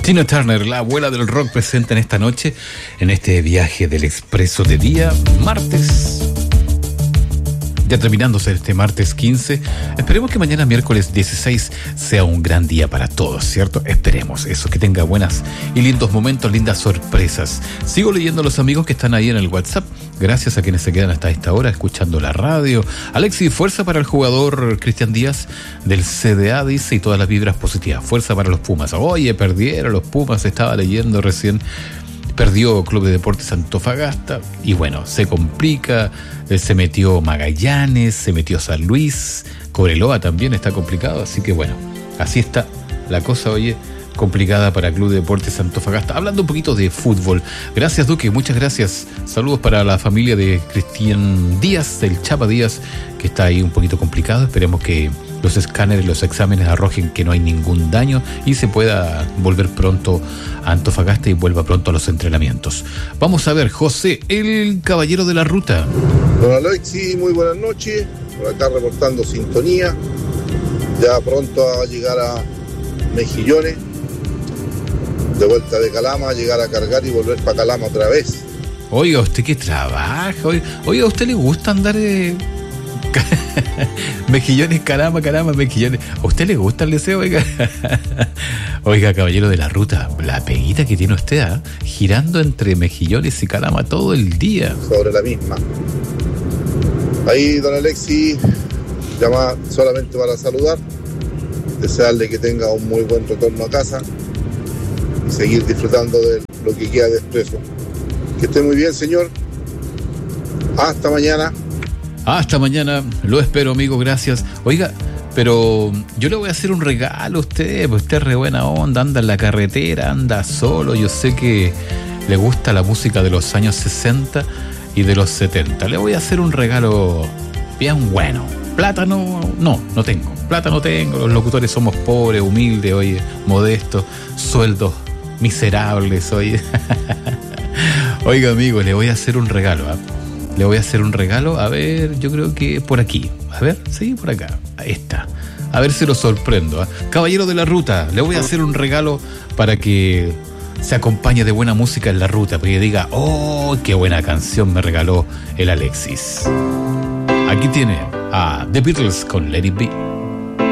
Tina Turner, la abuela del rock, presente en esta noche, en este viaje del expreso de día, martes. Ya terminándose este martes 15, esperemos que mañana miércoles 16 sea un gran día para todos, ¿cierto? Esperemos eso, que tenga buenas y lindos momentos, lindas sorpresas. Sigo leyendo a los amigos que están ahí en el WhatsApp, gracias a quienes se quedan hasta esta hora escuchando la radio. Alexis, fuerza para el jugador Cristian Díaz del CDA, dice, y todas las vibras positivas. Fuerza para los Pumas. Oye, perdieron los Pumas, estaba leyendo recién. Perdió Club de Deportes Antofagasta y bueno, se complica, se metió Magallanes, se metió San Luis, Cobreloa también está complicado, así que bueno, así está la cosa, oye, complicada para Club de Deportes Antofagasta. Hablando un poquito de fútbol, gracias Duque, muchas gracias, saludos para la familia de Cristian Díaz, del Chapa Díaz, que está ahí un poquito complicado, esperemos que los escáneres, los exámenes arrojen que no hay ningún daño y se pueda volver pronto a Antofagasta y vuelva pronto a los entrenamientos. Vamos a ver, José, el caballero de la ruta. Don Alexis, muy buenas noches, por acá reportando sintonía, ya pronto a llegar a Mejillones, de vuelta de Calama, llegar a cargar y volver para Calama otra vez. Oiga, usted que trabaja, oiga, ¿a usted le gusta andar Mejillones, Calama, Mejillones? ¿A usted le gusta el deseo, oiga? Oiga, caballero de la ruta, la peguita que tiene usted, girando entre Mejillones y Calama todo el día. Sobre la misma. Ahí, don Alexis, llama solamente para saludar, desearle que tenga un muy buen retorno a casa y seguir disfrutando de lo que queda de Expreso. Que esté muy bien, señor. Hasta mañana. Hasta mañana, lo espero, amigo, gracias. Oiga, pero yo le voy a hacer un regalo a usted, pues usted es re buena onda, anda en la carretera, anda solo, yo sé que le gusta la música de los años 60 y de los 70. Le voy a hacer un regalo bien bueno. Plata no tengo, plata no tengo, los locutores somos pobres, humildes, oye, modestos, sueldos miserables, oye. Oiga, amigo, le voy a hacer un regalo, Le voy a hacer un regalo, a ver, yo creo que por aquí. A ver, sí, por acá. Ahí está. A ver si lo sorprendo. Caballero de la ruta, le voy a hacer un regalo para que se acompañe de buena música en la ruta, para que diga, oh, qué buena canción me regaló el Alexis. Aquí tiene a The Beatles con Let It Be.